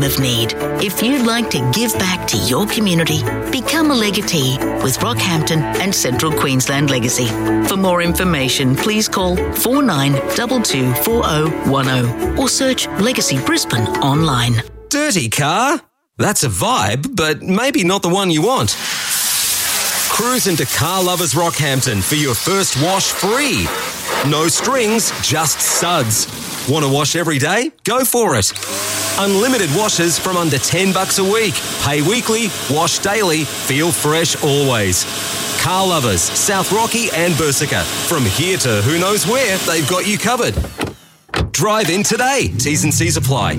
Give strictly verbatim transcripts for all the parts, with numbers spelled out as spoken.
of need. If you'd like to give back to your community, become a legatee with Rockhampton and Central Queensland Legacy. For more information, please call four nine two two four oh one oh or search Legacy Brisbane online. Dirty car? That's a vibe, but maybe not the one you want. Cruise into Car Lovers Rockhampton for your first wash free. No strings, just suds. Want to wash every day? Go for it. Unlimited washes from under ten bucks a week. Pay weekly, wash daily, feel fresh always. Car Lovers, South Rocky and Bersica. From here to who knows where, they've got you covered. Drive in today. T's and C's apply.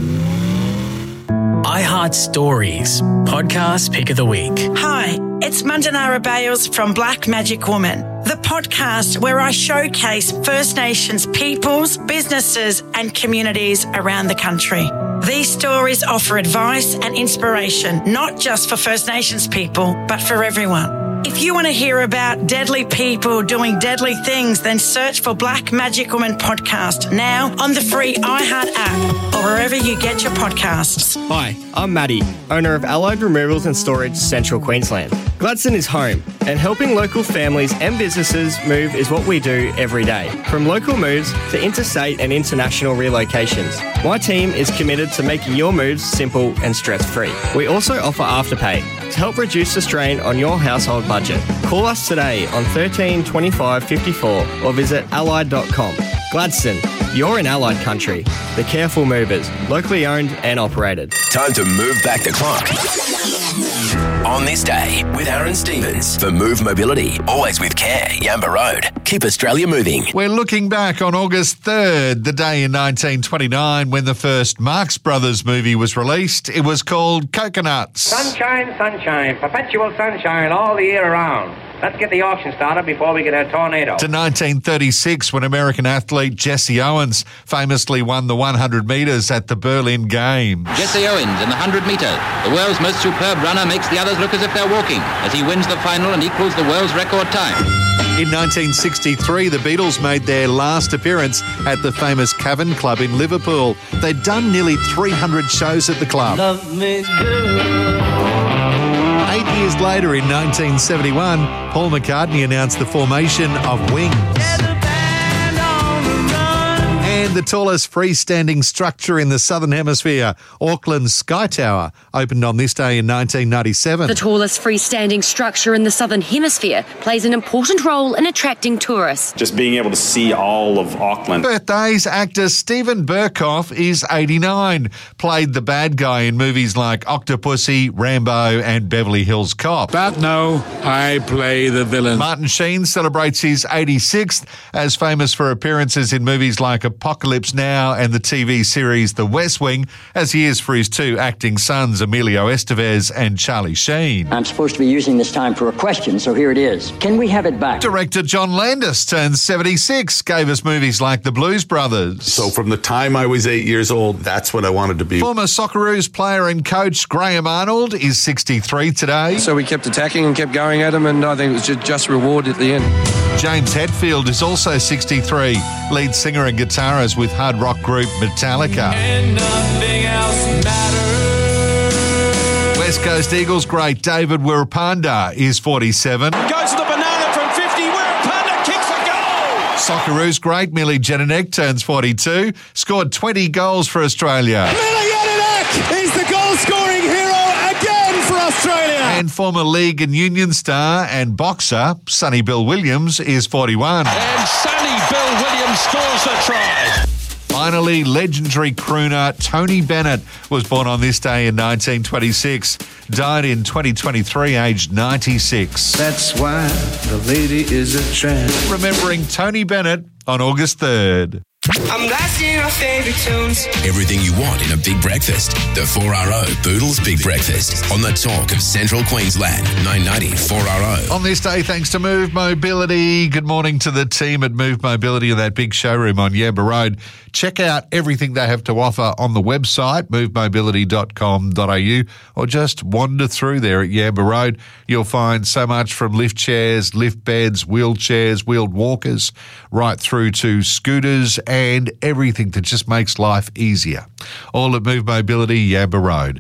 iHeart Stories, podcast pick of the week. Hi, it's Mandanara Bales from Black Magic Woman, the podcast where I showcase First Nations peoples, businesses and communities around the country. These stories offer advice and inspiration, not just for First Nations people, but for everyone. If you want to hear about deadly people doing deadly things, then search for Black Magic Woman Podcast now on the free iHeart app or wherever you get your podcasts. Hi, I'm Maddie, owner of Allied Removals and Storage, Central Queensland. Gladstone is home, and helping local families and businesses move is what we do every day. From local moves to interstate and international relocations, my team is committed to making your moves simple and stress-free. We also offer Afterpay to help reduce the strain on your household budget. Call us today on thirteen twenty-five fifty-four or visit allied dot com. Gladstone, you're in Allied country. The Careful Movers, locally owned and operated. Time to move back the clock. On this day with Aaron Stevens for Move Mobility. Always with care, Yamba Road. Keep Australia moving. We're looking back on August third, the day in nineteen twenty-nine when the first Marx Brothers movie was released. It was called Coconuts. Sunshine, sunshine, perpetual sunshine all the year around. Let's get the auction started before we get a tornado. To nineteen thirty-six, when American athlete Jesse Owens famously won the one hundred metres at the Berlin Games. Jesse Owens in the one hundred metre. The world's most superb runner makes the others look as if they're walking as he wins the final and equals the world's record time. In nineteen sixty-three, the Beatles made their last appearance at the famous Cavern Club in Liverpool. They'd done nearly three hundred shows at the club. Love me good. Eight years later, in nineteen seventy-one, Paul McCartney announced the formation of Wings. And the tallest freestanding structure in the Southern Hemisphere, Auckland's Sky Tower, opened on this day in nineteen ninety-seven. The tallest freestanding structure in the Southern Hemisphere plays an important role in attracting tourists. Just being able to see all of Auckland. Birthdays, actor Stephen Burkoff is eighty-nine. Played the bad guy in movies like Octopussy, Rambo and Beverly Hills Cop. But no, I play the villain. Martin Sheen celebrates his eighty-sixth, as famous for appearances in movies like Apocalypse Now and the T V series The West Wing, as he is for his two acting sons, Emilio Estevez and Charlie Sheen. I'm supposed to be using this time for a question, so here it is. Can we have it back? Director John Landis turned seventy-six, gave us movies like The Blues Brothers. So from the time I was eight years old, that's what I wanted to be. Former Socceroos player and coach Graham Arnold is sixty-three today. So we kept attacking and kept going at him, and I think it was just, just reward at the end. James Hetfield is also sixty-three, lead singer and guitarist with hard rock group Metallica. And nothing else matters. West Coast Eagles great David Wirapanda is forty-seven. Goes to the banana from fifty. Wirapanda kicks a goal. Socceroos great Millie Jelinek turns forty-two, scored twenty goals for Australia. Millie Jelinek is the goal-scoring hero again for Australia. And former league and union star and boxer Sonny Bill Williams is forty-one. And Sonny Bill Williams scores the try. Finally, legendary crooner Tony Bennett was born on this day in nineteen twenty-six. Died in twenty twenty-three, aged ninety-six. That's why the lady is a tramp. Remembering Tony Bennett on August third. I'm blasting your favorite tunes. Everything you want in a big breakfast. The four R O Boodles Big Breakfast on the talk of Central Queensland. nine ninety four R O. On this day, thanks to Move Mobility. Good morning to the team at Move Mobility in that big showroom on Yamba Road. Check out everything they have to offer on the website, move mobility dot com dot a u, or just wander through there at Yamba Road. You'll find so much from lift chairs, lift beds, wheelchairs, wheeled walkers, right through to scooters and everything that just makes life easier. All at Move Mobility, Yamba Road.